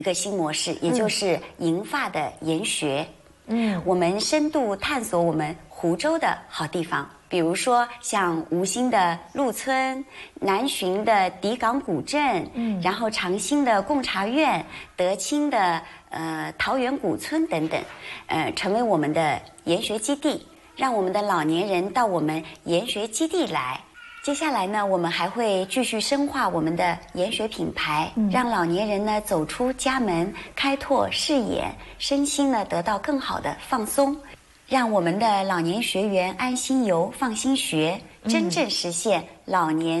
一个新模式，也就是银发的研学。我们深度探索我们湖州的好地方，比如说像吴兴的鹿村、南浔的迪岗古镇，然后长兴的贡茶院、德清的桃源古村等等，成为我们的研学基地，让我们的老年人到我们研学基地来。接下来呢，我们还会继续深化我们的研学品牌，让老年人呢走出家门，开拓视野，身心呢得到更好的放松，让我们的老年学员安心游、放心学，真正实现老年